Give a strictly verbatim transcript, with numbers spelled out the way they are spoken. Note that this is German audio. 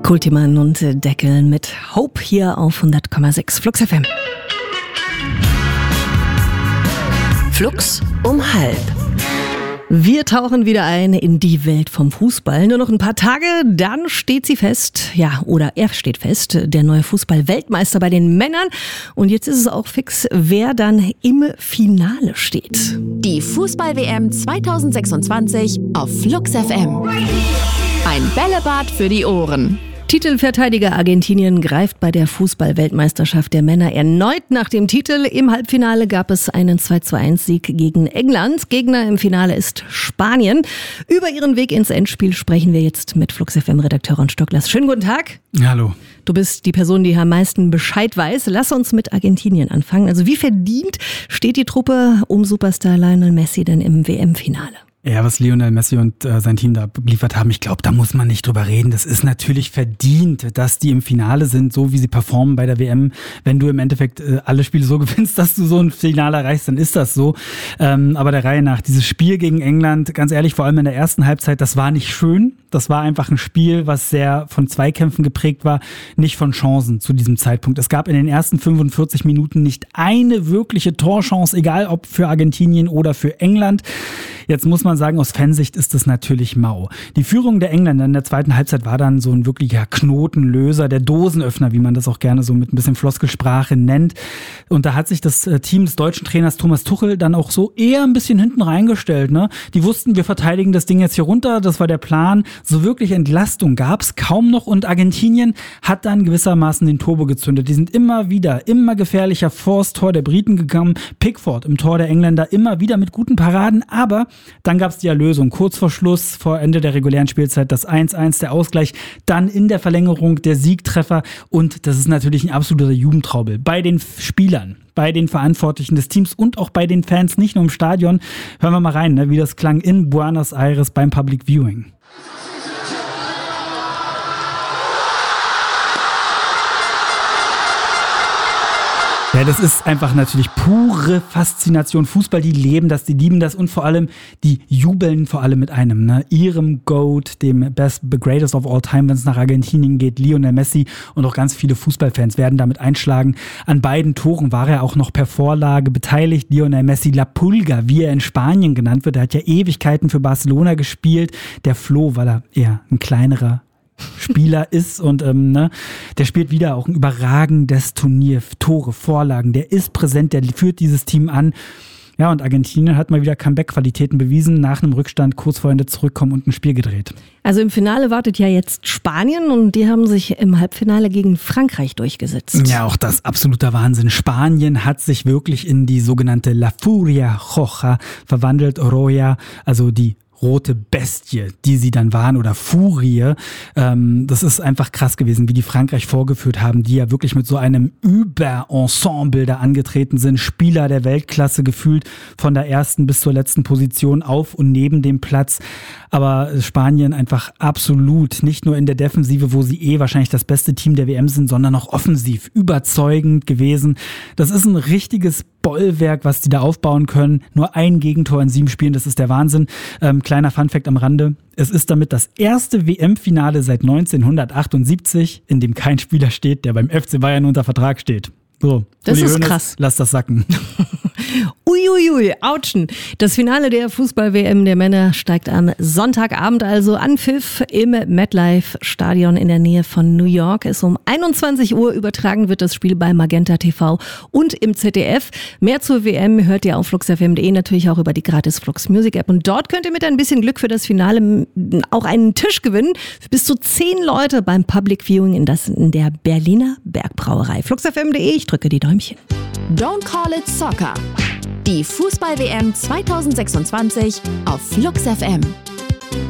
Kultiman und Deckel mit Hope hier auf hundert Komma sechs Flux F M. Flux um halb. Wir tauchen wieder ein in die Welt vom Fußball. Nur noch ein paar Tage, dann steht sie fest. Ja, oder er steht fest, der neue Fußball-Weltmeister bei den Männern. Und jetzt ist es auch fix, wer dann im Finale steht. Die Fußball-W M zwanzig sechsundzwanzig auf Flux F M. Ein Bällebad für die Ohren. Titelverteidiger Argentinien greift bei der Fußball-Weltmeisterschaft der Männer erneut nach dem Titel. Im Halbfinale gab es einen zwei zu eins Sieg gegen England. Gegner im Finale ist Spanien. Über ihren Weg ins Endspiel sprechen wir jetzt mit Flux F M-Redakteur Ron Stocklas. Schönen guten Tag. Hallo. Du bist die Person, die am meisten Bescheid weiß. Lass uns mit Argentinien anfangen. Also wie verdient steht die Truppe um Superstar Lionel Messi denn im W M-Finale? Ja, was Lionel Messi und äh, sein Team da geliefert haben, ich glaube, da muss man nicht drüber reden. Das ist natürlich verdient, dass die im Finale sind, so wie sie performen bei der W M. Wenn du im Endeffekt äh, alle Spiele so gewinnst, dass du so ein Finale erreichst, dann ist das so. Ähm, aber der Reihe nach, dieses Spiel gegen England, ganz ehrlich, vor allem in der ersten Halbzeit, das war nicht schön. Das war einfach ein Spiel, was sehr von Zweikämpfen geprägt war, nicht von Chancen zu diesem Zeitpunkt. Es gab in den ersten fünfundvierzig Minuten nicht eine wirkliche Torchance, egal ob für Argentinien oder für England. Jetzt muss man sagen, aus Fansicht ist das natürlich mau. Die Führung der Engländer in der zweiten Halbzeit war dann so ein wirklicher Knotenlöser, der Dosenöffner, wie man das auch gerne so mit ein bisschen Floskelsprache nennt. Und da hat sich das Team des deutschen Trainers Thomas Tuchel dann auch so eher ein bisschen hinten reingestellt. Ne? Die wussten, wir verteidigen das Ding jetzt hier runter, das war der Plan. So wirklich Entlastung gab es kaum noch und Argentinien hat dann gewissermaßen den Turbo gezündet. Die sind immer wieder, immer gefährlicher vors Tor der Briten gegangen. Pickford im Tor der Engländer immer wieder mit guten Paraden, aber dann gab es die Erlösung. Kurz vor Schluss, vor Ende der regulären Spielzeit, das eins eins, der Ausgleich, dann in der Verlängerung der Siegtreffer und das ist natürlich ein absoluter Jugendtraubel. Bei den Spielern, bei den Verantwortlichen des Teams und auch bei den Fans, nicht nur im Stadion. Hören wir mal rein, ne, wie das klang in Buenos Aires beim Public Viewing. Ja, das ist einfach natürlich pure Faszination. Fußball, die leben das, die lieben das und vor allem, die jubeln vor allem mit einem, ne? Ihrem GOAT, dem Best, the Greatest of All Time, wenn es nach Argentinien geht, Lionel Messi und auch ganz viele Fußballfans werden damit einschlagen. An beiden Toren war er auch noch per Vorlage beteiligt. Lionel Messi, La Pulga, wie er in Spanien genannt wird, der hat ja Ewigkeiten für Barcelona gespielt. Der floh, weil er eher ein kleinerer Spieler ist und ähm, ne, der spielt wieder auch ein überragendes Turnier, Tore, Vorlagen, der ist präsent, der führt dieses Team an. Ja, und Argentinien hat mal wieder Comeback-Qualitäten bewiesen, nach einem Rückstand kurz vor Ende zurückkommen und ein Spiel gedreht. Also im Finale wartet ja jetzt Spanien und die haben sich im Halbfinale gegen Frankreich durchgesetzt. Ja, auch das absoluter Wahnsinn. Spanien hat sich wirklich in die sogenannte La Furia Roja verwandelt, Roja, also die rote Bestie, die sie dann waren, oder Furie. Ähm, das ist einfach krass gewesen, wie die Frankreich vorgeführt haben, die ja wirklich mit so einem Überensemble da angetreten sind. Spieler der Weltklasse gefühlt von der ersten bis zur letzten Position auf und neben dem Platz. Aber Spanien einfach absolut, nicht nur in der Defensive, wo sie eh wahrscheinlich das beste Team der W M sind, sondern auch offensiv überzeugend gewesen. Das ist ein richtiges Bollwerk, was die da aufbauen können. Nur ein Gegentor in sieben Spielen, das ist der Wahnsinn. Ähm, kleiner Funfact am Rande. Es ist damit das erste W M-Finale seit neunzehnhundertachtundsiebzig, in dem kein Spieler steht, der beim F C Bayern unter Vertrag steht. So, das Uli ist Hoeneß, krass. Lass das sacken. Uiuiui, Autschen. Das Finale der Fußball-W M der Männer steigt am Sonntagabend also an. Pfiff im MetLife Stadion in der Nähe von New York. Es um einundzwanzig Uhr übertragen wird das Spiel bei Magenta T V und im Z D F. Mehr zur W M hört ihr auf flux f m punkt de, natürlich auch über die gratis Flux Music App. Und dort könnt ihr mit ein bisschen Glück für das Finale auch einen Tisch gewinnen. Bis zu zehn Leute beim Public Viewing in, das, in der Berliner Bergbrauerei. flux f m punkt de, ich drücke die Däumchen. Don't call it soccer. Die Fußball-W M zwanzig sechsundzwanzig auf Flux F M.